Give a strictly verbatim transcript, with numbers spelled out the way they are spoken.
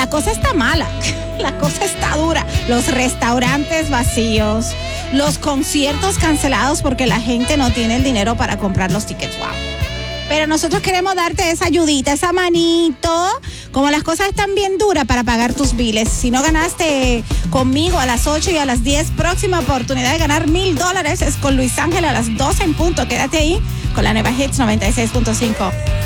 la cosa está mala, la cosa está dura. Los restaurantes vacíos, los conciertos cancelados porque la gente no tiene el dinero para comprar los tickets. Wow. Pero nosotros queremos darte esa ayudita, esa manito, como las cosas están bien duras para pagar tus biles. Si no ganaste conmigo a las ocho y a las diez, próxima oportunidad de ganar mil dólares es con Luis Ángel a las doce en punto. Quédate ahí con la nueva Hits noventa y seis punto cinco.